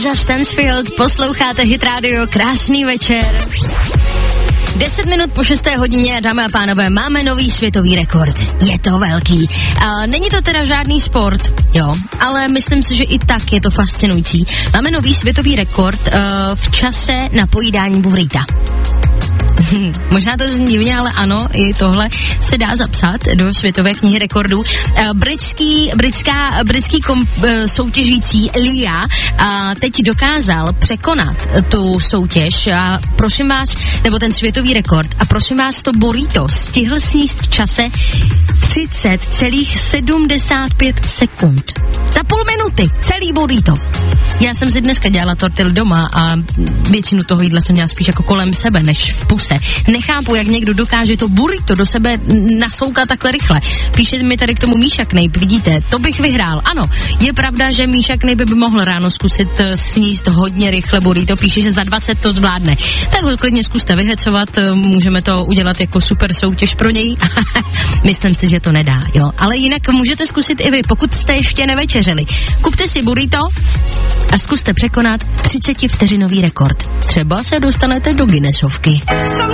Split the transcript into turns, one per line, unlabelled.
Lisa Stansfield, posloucháte Hit Radio, krásný večer. 10 minut po 6. hodině, dámy a pánové, máme nový světový rekord. Je to velký. Není to teda žádný sport, jo, ale myslím si, že i tak je to fascinující. Máme nový světový rekord v čase na pojídání burrita. Možná to zní divně, ale ano, i tohle se dá zapsat do světové knihy rekordů. Britský soutěžící Lia teď dokázal překonat tu soutěž a prosím vás, nebo ten světový rekord, a prosím vás, to burrito stihl sníst v čase 30,75 sekund. Za půl minuty, celý burrito. Já jsem si dneska dělala tortily doma a většinu toho jídla jsem dělala spíš jako kolem sebe, než v puse. Nechápu, jak někdo dokáže to burrito do sebe nasoukat takhle rychle. Píše mi tady k tomu Míša Knejp, vidíte, to bych vyhrál. Ano, je pravda, že Míša Knejp by mohl ráno zkusit sníst hodně rychle burrito, píše, že za 20 to zvládne. Tak ho klidně zkuste vyhecovat, můžeme to udělat jako super soutěž pro něj. Myslím si, že to nedá, jo. Ale jinak můžete zkusit i vy, pokud jste ještě nevečeřili. Kupte si burrito a zkuste překonat 30 vteřinový rekord. Třeba se dostanete do Guinnessovky.